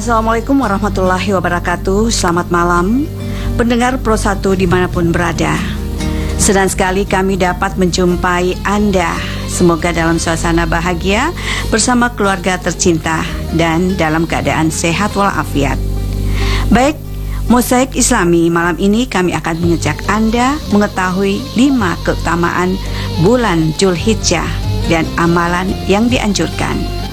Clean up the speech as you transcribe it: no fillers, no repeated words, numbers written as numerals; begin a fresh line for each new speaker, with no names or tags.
Assalamualaikum warahmatullahi wabarakatuh. Selamat malam pendengar Pro 1 dimanapun berada. Senang sekali kami dapat menjumpai Anda. Semoga dalam suasana bahagia bersama keluarga tercinta dan dalam keadaan sehat walafiat. Baik, Mosaik Islami malam ini kami akan mengajak Anda mengetahui 5 keutamaan bulan Dzulhijjah dan amalan yang dianjurkan.